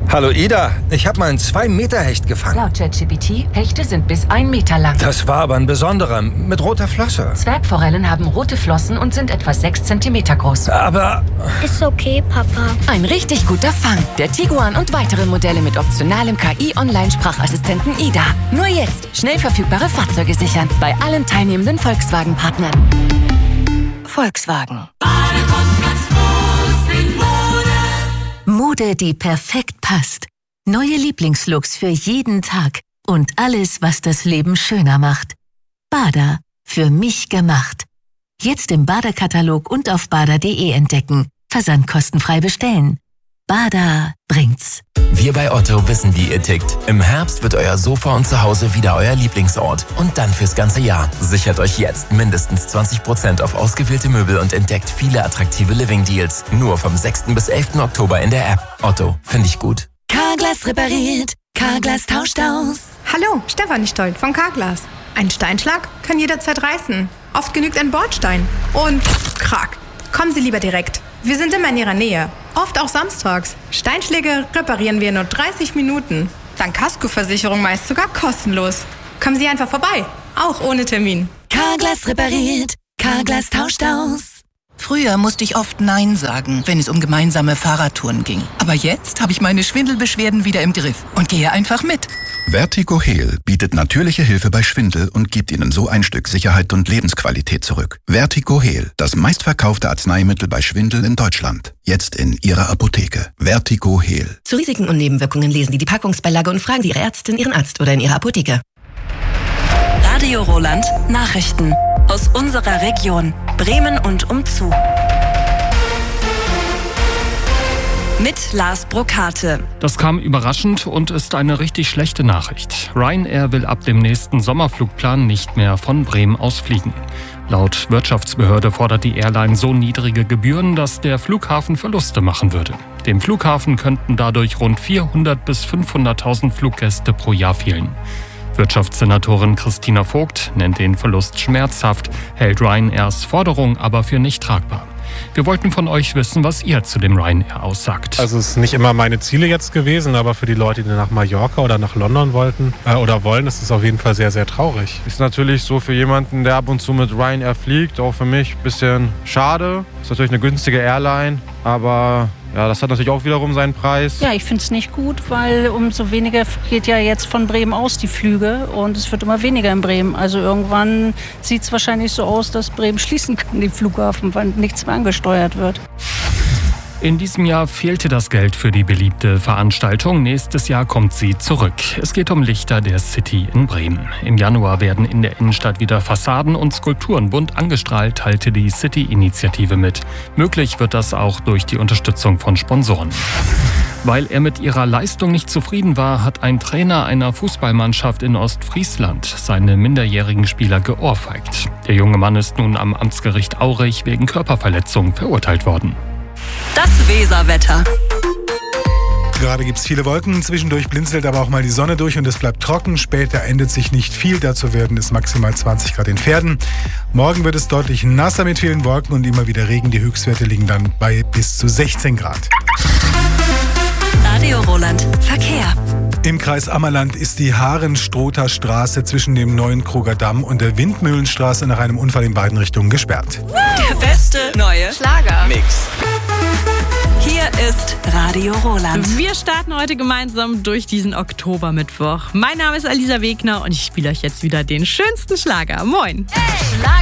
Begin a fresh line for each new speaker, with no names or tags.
Hallo Ida, ich habe mal einen 2-Meter-Hecht gefangen.
Laut ChatGPT, Hechte sind bis 1 Meter lang.
Das war aber ein besonderer, mit roter Flosse.
Zwergforellen haben rote Flossen und sind etwa 6 Zentimeter groß.
Aber...
Ist okay, Papa.
Ein richtig guter Fang. Der Tiguan und weitere Modelle mit optionalem KI-Online-Sprachassistenten Ida. Nur jetzt schnell verfügbare Fahrzeuge sichern. Bei allen teilnehmenden Volkswagen-Partnern. Volkswagen.
Mode, die perfekt passt. Neue Lieblingslooks für jeden Tag. Und alles, was das Leben schöner macht. Bada. Für mich gemacht. Jetzt im Bada-Katalog und auf bada.de entdecken. Versand kostenfrei bestellen. Bada bringt's.
Wir bei Otto wissen, wie ihr tickt. Im Herbst wird euer Sofa und Zuhause wieder euer Lieblingsort. Und dann fürs ganze Jahr. Sichert euch jetzt mindestens 20% auf ausgewählte Möbel und entdeckt viele attraktive Living-Deals. Nur vom 6. bis 11. Oktober in der App. Otto, finde ich gut.
Carglass repariert. Carglass tauscht aus.
Hallo, Stefanie Stoll von Carglass. Ein Steinschlag kann jederzeit reißen. Oft genügt ein Bordstein. Und krack. Kommen Sie lieber direkt. Wir sind immer in Ihrer Nähe. Oft auch samstags. Steinschläge reparieren wir in nur 30 Minuten. Dank Kaskoversicherung meist sogar kostenlos. Kommen Sie einfach vorbei. Auch ohne Termin.
Carglass repariert. Carglass tauscht aus.
Früher musste ich oft Nein sagen, wenn es um gemeinsame Fahrradtouren ging. Aber jetzt habe ich meine Schwindelbeschwerden wieder im Griff und gehe einfach mit.
Vertigo Heal bietet natürliche Hilfe bei Schwindel und gibt Ihnen so ein Stück Sicherheit und Lebensqualität zurück. Vertigo Heal, das meistverkaufte Arzneimittel bei Schwindel in Deutschland. Jetzt in Ihrer Apotheke. Vertigo Heal.
Zu Risiken und Nebenwirkungen lesen Sie die Packungsbeilage und fragen Sie Ihre Ärztin, Ihren Arzt oder in Ihrer Apotheke.
Radio Roland Nachrichten aus unserer Region Bremen und umzu. Mit Lars Brokate.
Das kam überraschend und ist eine richtig schlechte Nachricht. Ryanair will ab dem nächsten Sommerflugplan nicht mehr von Bremen aus fliegen. Laut Wirtschaftsbehörde fordert die Airline so niedrige Gebühren, dass der Flughafen Verluste machen würde. Dem Flughafen könnten dadurch rund 400.000 bis 500.000 Fluggäste pro Jahr fehlen. Wirtschaftssenatorin Christina Vogt nennt den Verlust schmerzhaft, hält Ryanairs Forderung aber für nicht tragbar. Wir wollten von euch wissen, was ihr zu dem Ryanair aussagt.
Also es ist nicht immer meine Ziele jetzt gewesen, aber für die Leute, die nach Mallorca oder nach London wollten oder wollen, ist es auf jeden Fall sehr, sehr traurig.
Ist natürlich so für jemanden, der ab und zu mit Ryanair fliegt, auch für mich ein bisschen schade. Ist natürlich eine günstige Airline, aber ja, das hat natürlich auch wiederum seinen Preis.
Ja, ich finde es nicht gut, weil umso weniger geht ja jetzt von Bremen aus die Flüge und es wird immer weniger in Bremen. Also irgendwann sieht es wahrscheinlich so aus, dass Bremen schließen kann, den Flughafen, weil nichts mehr angesteuert wird.
In diesem Jahr fehlte das Geld für die beliebte Veranstaltung. Nächstes Jahr kommt sie zurück. Es geht um Lichter der City in Bremen. Im Januar werden in der Innenstadt wieder Fassaden und Skulpturen bunt angestrahlt, teilte die City-Initiative mit. Möglich wird das auch durch die Unterstützung von Sponsoren. Weil er mit ihrer Leistung nicht zufrieden war, hat ein Trainer einer Fußballmannschaft in Ostfriesland seine minderjährigen Spieler geohrfeigt. Der junge Mann ist nun am Amtsgericht Aurich wegen Körperverletzung verurteilt worden.
Das Weserwetter.
Gerade gibt es viele Wolken, zwischendurch blinzelt aber auch mal die Sonne durch und es bleibt trocken. Später ändert sich nicht viel, dazu werden es maximal 20 Grad in Pferden. Morgen wird es deutlich nasser mit vielen Wolken und immer wieder Regen. Die Höchstwerte liegen dann bei bis zu 16 Grad.
Radio Roland Verkehr.
Im Kreis Ammerland ist die Harenstrother Straße zwischen dem Neuenkruger Damm und der Windmühlenstraße nach einem Unfall in beiden Richtungen gesperrt.
Der beste neue
Schlager-Mix.
Hier ist Radio Roland.
Wir starten heute gemeinsam durch diesen Oktobermittwoch. Mein Name ist Alisa Wegner und ich spiele euch jetzt wieder den schönsten Schlager. Moin! Hey.